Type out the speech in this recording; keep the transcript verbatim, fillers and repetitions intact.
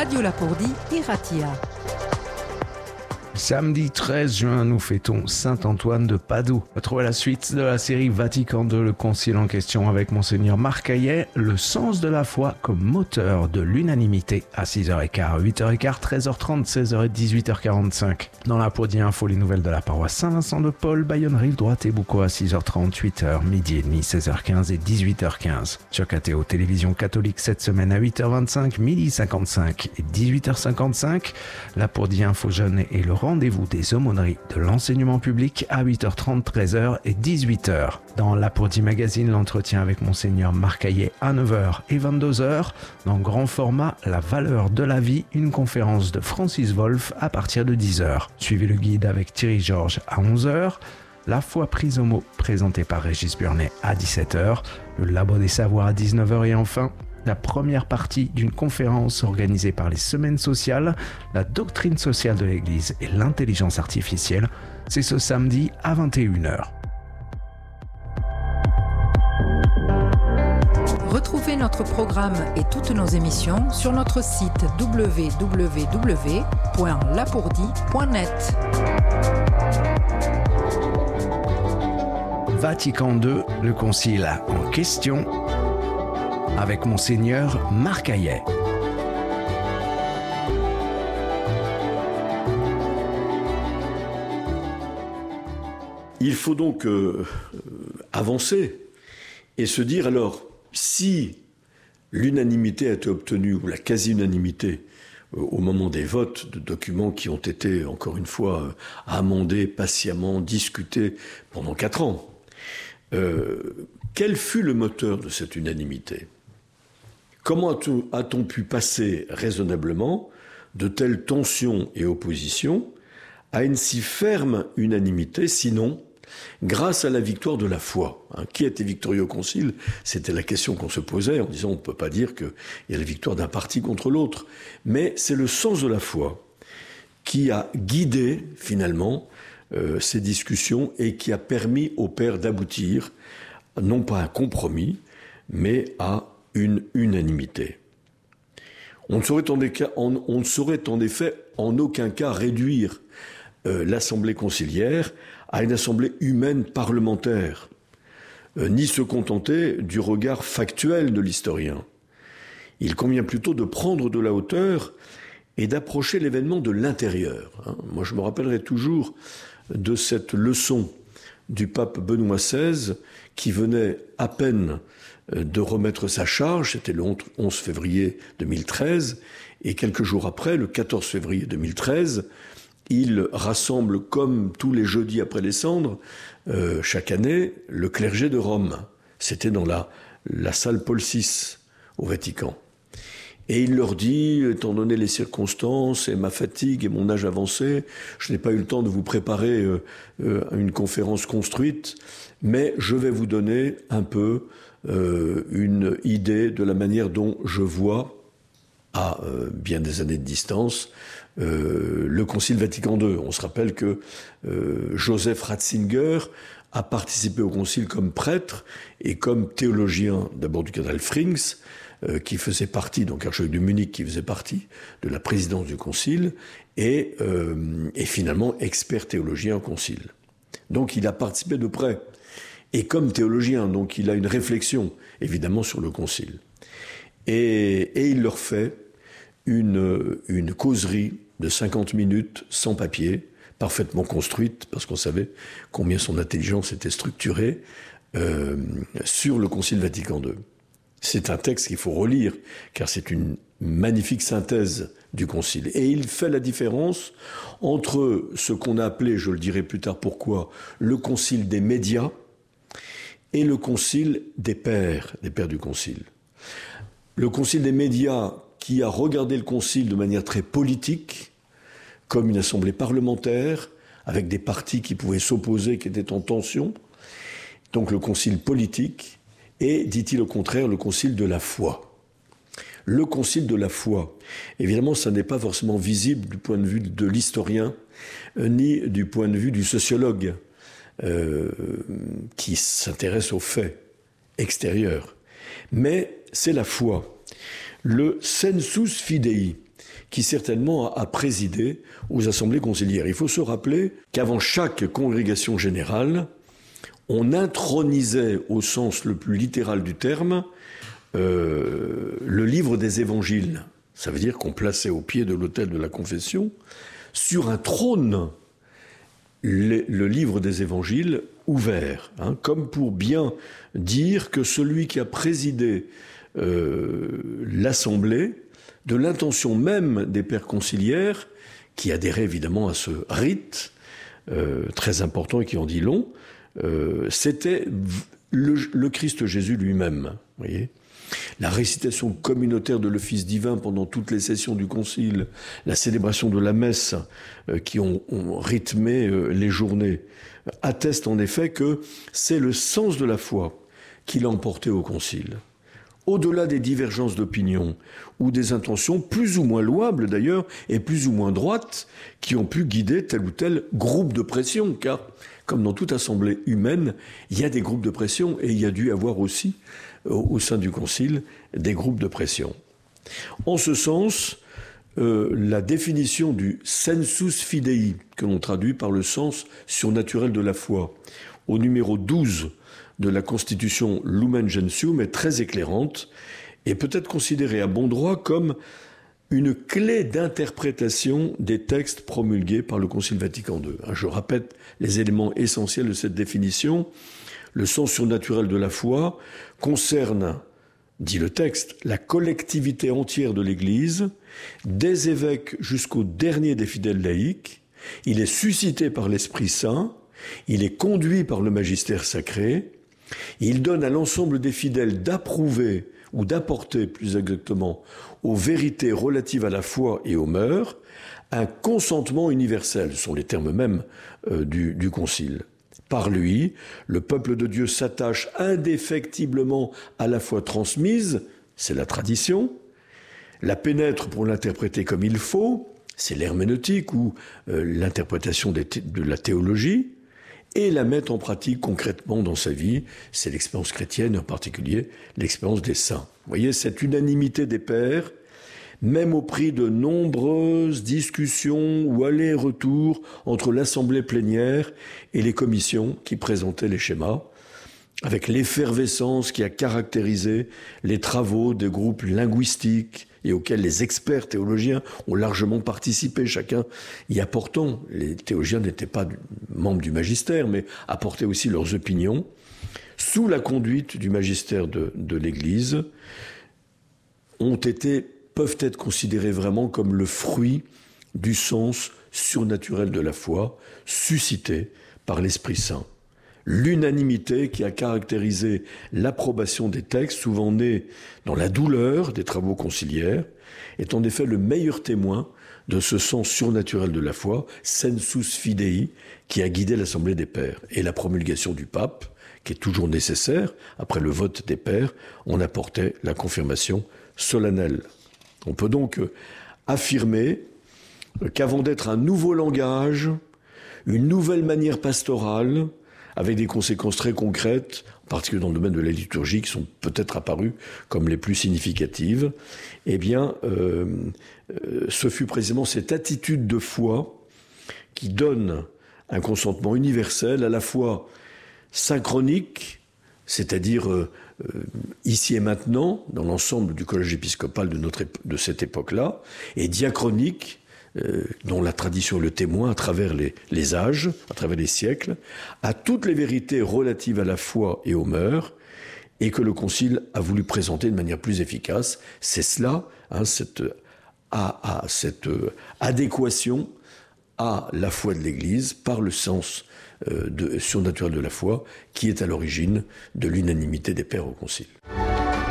Radio Lapourdie, Iratia. Samedi treize juin, nous fêtons Saint-Antoine de Padoue. Retrouvez la suite de la série Vatican deux, le concile en question avec Monseigneur Marc Hayet, le sens de la foi comme moteur de l'unanimité à six heures quinze, huit heures quinze, treize heures trente, seize heures et dix-huit heures quarante-cinq. Dans la Lapourdie Info, les nouvelles de la paroisse Saint-Vincent de Paul, Bayonne, Rive Droite et Boucau à six heures trente, huit heures, midi et demi, seize heures quinze et dix-huit heures quinze. Sur K T O Télévision catholique cette semaine à huit heures vingt-cinq, midi cinquante-cinq et dix-huit heures cinquante-cinq. La Lapourdie Info Jeune et le rendez-vous des aumôneries de l'enseignement public à huit heures trente, treize heures et dix-huit heures. Dans La Lapourdie Magazine, l'entretien avec Monseigneur Marc Hayet à neuf heures et vingt-deux heures. Dans grand format, La valeur de la vie, une conférence de Francis Wolff à partir de dix heures. Suivez le guide avec Thierry Georges à onze heures. La foi prise au mot, présentée par Régis Burnet à dix-sept heures. Le Labo des Savoirs à dix-neuf heures et enfin, la première partie d'une conférence organisée par les Semaines sociales, la doctrine sociale de l'Église et l'intelligence artificielle. C'est ce samedi à vingt et une heures. Retrouvez notre programme et toutes nos émissions sur notre site w w w point lapourdie point net. Vatican deux, le concile en question, avec Monseigneur Marc Hayet. Il faut donc euh, avancer et se dire alors, si l'unanimité a été obtenue, ou la quasi-unanimité, euh, au moment des votes de documents qui ont été, encore une fois, euh, amendés, patiemment, discutés pendant quatre ans, euh, quel fut le moteur de cette unanimité ? Comment a-t-on, a-t-on pu passer raisonnablement de telles tensions et oppositions à une si ferme unanimité, sinon grâce à la victoire de la foi. Hein, qui était victorieux au concile ? C'était la question qu'on se posait en disant on ne peut pas dire qu'il y a la victoire d'un parti contre l'autre. Mais c'est le sens de la foi qui a guidé finalement euh, ces discussions et qui a permis au Père d'aboutir, non pas à un compromis, mais à une unanimité. On ne saurait en, déca- on, on ne saurait en effet en aucun cas réduire euh, l'Assemblée conciliaire à une assemblée humaine parlementaire, euh, ni se contenter du regard factuel de l'historien. Il convient plutôt de prendre de la hauteur et d'approcher l'événement de l'intérieur. Hein. Moi, je me rappellerai toujours de cette leçon du pape Benoît seize qui venait à peine de remettre sa charge, c'était le onze février deux mille treize, et quelques jours après, le quatorze février deux mille treize, il rassemble, comme tous les jeudis après les cendres, euh, chaque année, le clergé de Rome. C'était dans la, la salle Paul six, au Vatican. Et il leur dit, étant donné les circonstances et ma fatigue et mon âge avancé, je n'ai pas eu le temps de vous préparer euh, euh, une conférence construite, mais je vais vous donner un peu euh, une idée de la manière dont je vois, à euh, bien des années de distance, euh, le Concile Vatican deux. On se rappelle que euh, Joseph Ratzinger a participé au Concile comme prêtre et comme théologien, d'abord du cardinal Frings, euh, qui faisait partie, donc archevêque de Munich, qui faisait partie de la présidence du Concile, et, euh, et finalement expert théologien au Concile. Donc il a participé de près. Et comme théologien, donc il a une réflexion, évidemment, sur le Concile. Et, et il leur fait une, une causerie de cinquante minutes, sans papier, parfaitement construite, parce qu'on savait combien son intelligence était structurée, euh, sur le Concile Vatican deux. C'est un texte qu'il faut relire, car c'est une magnifique synthèse du Concile. Et il fait la différence entre ce qu'on a appelé, je le dirai plus tard pourquoi, le Concile des médias et le Concile des pères, des pères du Concile. Le Concile des médias qui a regardé le Concile de manière très politique, comme une assemblée parlementaire, avec des partis qui pouvaient s'opposer, qui étaient en tension. Donc le Concile politique, et, dit-il au contraire, le Concile de la foi. Le Concile de la foi, évidemment, ça n'est pas forcément visible du point de vue de l'historien, euh, ni du point de vue du sociologue, euh, qui s'intéresse aux faits extérieurs. Mais c'est la foi. Le sensus fidei, qui certainement a présidé aux assemblées conciliaires. Il faut se rappeler qu'avant chaque congrégation générale, on intronisait, au sens le plus littéral du terme, euh, le livre des évangiles. Ça veut dire qu'on plaçait au pied de l'autel de la confession, sur un trône, le, le livre des évangiles ouvert, hein, comme pour bien dire que celui qui a présidé euh, l'assemblée, de l'intention même des pères conciliaires, qui adhéraient évidemment à ce rite euh, très important et qui en dit long, euh, c'était le, le Christ Jésus lui-même. Voyez ? La récitation communautaire de l'office divin pendant toutes les sessions du concile, la célébration de la messe euh, qui ont, ont rythmé euh, les journées, attestent en effet que c'est le sens de la foi qui l'a emporté au concile. Au-delà des divergences d'opinion ou des intentions plus ou moins louables d'ailleurs et plus ou moins droites qui ont pu guider tel ou tel groupe de pression, car comme dans toute assemblée humaine, il y a des groupes de pression et il y a dû avoir aussi au sein du concile des groupes de pression. En ce sens, euh, la définition du sensus fidei, que l'on traduit par le sens surnaturel de la foi, au numéro douze de la Constitution Lumen Gentium, est très éclairante et peut être considérée à bon droit comme une clé d'interprétation des textes promulgués par le Concile Vatican deux. Je répète les éléments essentiels de cette définition. Le sens surnaturel de la foi concerne, dit le texte, la collectivité entière de l'Église, des évêques jusqu'au dernier des fidèles laïcs. Il est suscité par l'Esprit Saint, il est conduit par le magistère sacré, il donne à l'ensemble des fidèles d'approuver ou d'apporter, plus exactement, aux vérités relatives à la foi et aux mœurs, un consentement universel, ce sont les termes mêmes euh, du, du Concile. Par lui, le peuple de Dieu s'attache indéfectiblement à la foi transmise, c'est la tradition, la pénètre pour l'interpréter comme il faut, c'est l'herméneutique ou euh, l'interprétation des thé- de la théologie, et la mettre en pratique concrètement dans sa vie, c'est l'expérience chrétienne, en particulier l'expérience des saints. Vous voyez, cette unanimité des pères, même au prix de nombreuses discussions ou allers-retours entre l'assemblée plénière et les commissions qui présentaient les schémas, avec l'effervescence qui a caractérisé les travaux des groupes linguistiques et auxquels les experts théologiens ont largement participé, chacun y apportant. Les théologiens n'étaient pas membres du magistère, mais apportaient aussi leurs opinions, sous la conduite du magistère de, de l'Église, ont été, peuvent être considérés vraiment comme le fruit du sens surnaturel de la foi, suscité par l'Esprit Saint. L'unanimité qui a caractérisé l'approbation des textes, souvent nés dans la douleur des travaux conciliaires, est en effet le meilleur témoin de ce sens surnaturel de la foi, sensus fidei, qui a guidé l'Assemblée des Pères. Et la promulgation du pape, qui est toujours nécessaire, après le vote des Pères, on apportait la confirmation solennelle. On peut donc affirmer qu'avant d'être un nouveau langage, une nouvelle manière pastorale, avec des conséquences très concrètes, en particulier dans le domaine de la liturgie, qui sont peut-être apparues comme les plus significatives, eh bien, euh, euh, ce fut précisément cette attitude de foi qui donne un consentement universel, à la fois synchronique, c'est-à-dire euh, euh, ici et maintenant, dans l'ensemble du collège épiscopal de, notre, de cette époque-là, et diachronique, Euh, dont la tradition est le témoin à travers les, les âges, à travers les siècles, à toutes les vérités relatives à la foi et aux mœurs, et que le Concile a voulu présenter de manière plus efficace. C'est cela, hein, cette, à, à cette euh, adéquation à la foi de l'Église par le sens euh, de, surnaturel de la foi, qui est à l'origine de l'unanimité des pères au Concile.